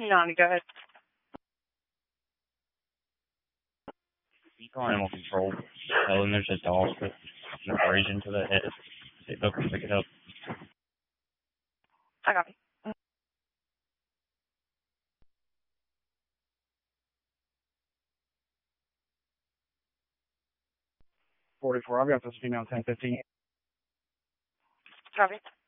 Nani, go ahead. Decon animal control. Tell them there's a dog with an abrasion to the head. See if they'll come pick it up. I got it. 44, I've got this female 1015. Copy.